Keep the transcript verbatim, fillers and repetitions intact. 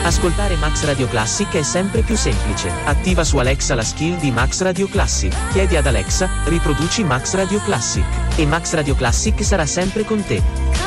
Ascoltare Max Radio Classic è sempre più semplice. Attiva su Alexa la skill di Max Radio Classic. Chiedi ad Alexa, riproduci Max Radio Classic. E Max Radio Classic sarà sempre con te.